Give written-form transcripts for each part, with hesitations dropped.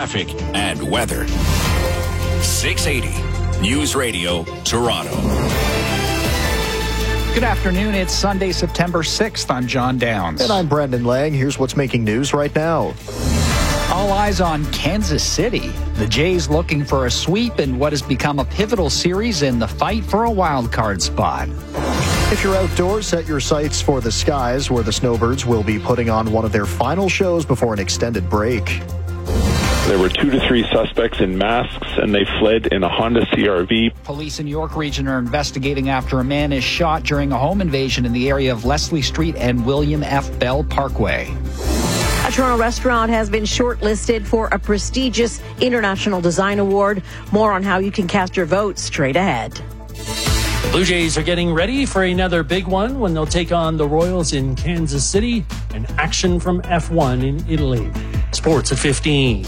traffic and weather. 680 News Radio, Toronto. Good afternoon. It's Sunday, September 6th. I'm John Downs. And I'm Brendan Lang. Here's what's making news right now. All eyes on Kansas City. The Jays looking for a sweep in what has become a pivotal series in the fight for a wild card spot. If you're outdoors, set your sights for the skies, where the Snowbirds will be putting on one of their final shows before an extended break. There were 2 to 3 suspects in masks, and they fled in a Honda CR-V. Police in York Region are investigating after a man is shot during a home invasion in the area of Leslie Street and William F. Bell Parkway. A Toronto restaurant has been shortlisted for a prestigious International Design Award. More on how you can cast your vote straight ahead. The Blue Jays are getting ready for another big one when they'll take on the Royals in Kansas City and action from F1 in Italy. Sports at 15.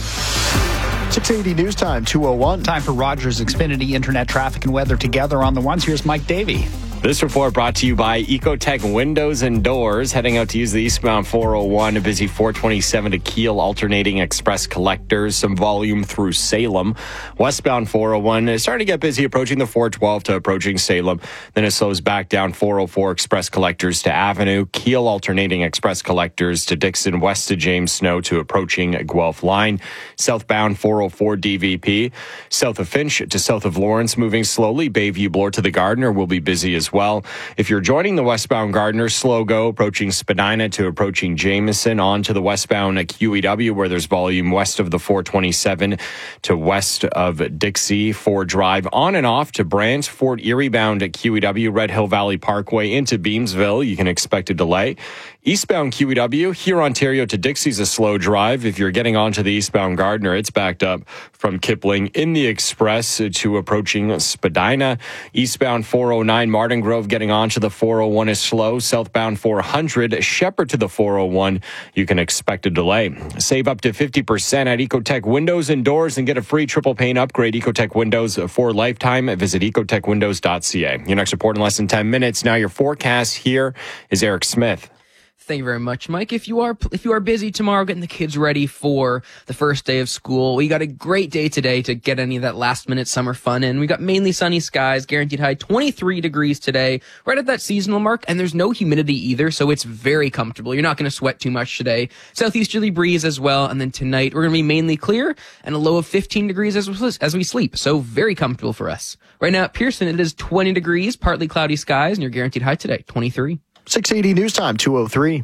680 News Time, 2:01. Time for Rogers Xfinity Internet Traffic and Weather together on the ones. Here's Mike Davey. This report brought to you by Ecotech Windows and Doors. Heading out to use the eastbound 401, a busy 427 to Kiel, alternating express collectors, some volume through Salem. Westbound 401 is starting to get busy, approaching the 412 to approaching Salem. Then it slows back down 404 express collectors to Avenue, Kiel, alternating express collectors to Dixon, west to James Snow to approaching Guelph line. Southbound 404 DVP, south of Finch to south of Lawrence, moving slowly. Bayview Bloor to the Gardiner will be busy as well. If you're joining the westbound Gardiner, slow go approaching Spadina to approaching Jameson, on to the westbound QEW where there's volume west of the 427 to west of Dixie, Ford Drive, on and off to Brant, Fort Erie bound at QEW, Red Hill Valley Parkway into Beamsville. You can expect a delay. Eastbound QEW, here Ontario to Dixie's a slow drive. If you're getting onto the eastbound Gardiner, it's backed up from Kipling in the Express to approaching Spadina. Eastbound 409 Martin Grove getting onto the 401 is slow. Southbound 400 Shepherd to the 401, you can expect a delay. Save up to 50% at Ecotech Windows and Doors and get a free triple pane upgrade. Ecotech Windows for lifetime. Visit ecotechwindows.ca. Your next report in less than 10 minutes. Now your forecast. Here is Eric Smith. Thank you very much, Mike. If you are busy tomorrow getting the kids ready for the first day of school, we got a great day today to get any of that last-minute summer fun in. We got mainly sunny skies, guaranteed high 23 degrees today, right at that seasonal mark, and there's no humidity either, so it's very comfortable. You're not going to sweat too much today. Southeasterly breeze as well, and then tonight we're going to be mainly clear and a low of 15 degrees as we sleep, so very comfortable for us. Right now at Pearson, it is 20 degrees, partly cloudy skies, and your guaranteed high today, 23. 680 News Time, 2:03.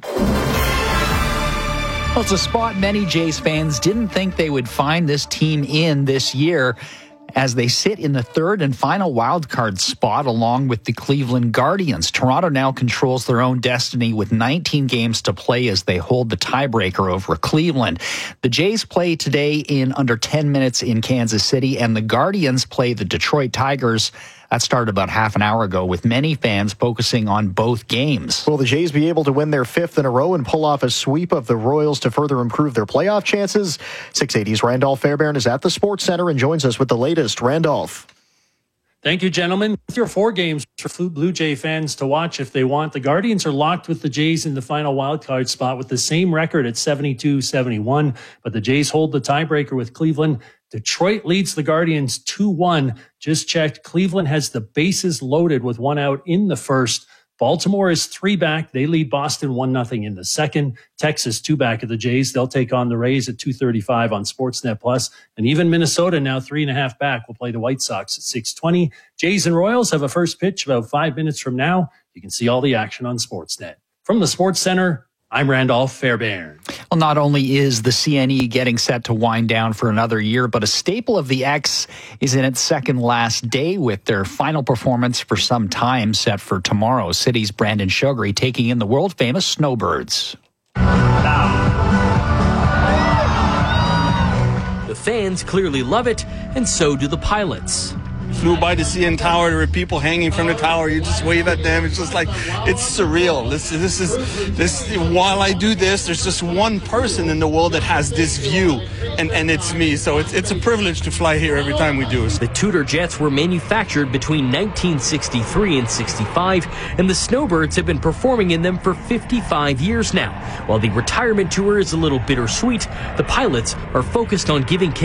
Well, it's a spot many Jays fans didn't think they would find this team in this year, as they sit in the third and final wildcard spot along with the Cleveland Guardians. Toronto now controls their own destiny with 19 games to play as they hold the tiebreaker over Cleveland. The Jays play today in under 10 minutes in Kansas City, and the Guardians play the Detroit Tigers. That started about half an hour ago, with many fans focusing on both games. Will the Jays be able to win their fifth in a row and pull off a sweep of the Royals to further improve their playoff chances? 680's Randolph Fairbairn is at the Sports Center and joins us with the latest. Randolph. Thank you, gentlemen. 3 or 4 games for Blue Jay fans to watch if they want. The Guardians are locked with the Jays in the final wildcard spot with the same record at 72-71, but the Jays hold the tiebreaker with Cleveland. Detroit leads the Guardians 2-1. Just checked. Cleveland has the bases loaded with 1 out in the first. Baltimore is 3 back. They lead Boston 1-0 in the second. Texas 2 back of the Jays. They'll take on the Rays at 2:35 on Sportsnet Plus. And even Minnesota now 3.5 back will play the White Sox at 6:20. Jays and Royals have a first pitch about 5 minutes from now. You can see all the action on Sportsnet. From the Sports Center, I'm Randolph Fairbairn. Well, not only is the CNE getting set to wind down for another year, but a staple of the X is in its second last day with their final performance for some time set for tomorrow. City's Brandon Sugary taking in the world-famous Snowbirds. The fans clearly love it, and so do the pilots. Flew by the CN Tower. There were people hanging from the tower. You just wave at them. It's just like, it's surreal. This. While I do this, there's just one person in the world that has this view, and it's me. So it's a privilege to fly here every time we do it. The Tudor jets were manufactured between 1963 and 65, and the Snowbirds have been performing in them for 55 years now. While the retirement tour is a little bittersweet, the pilots are focused on giving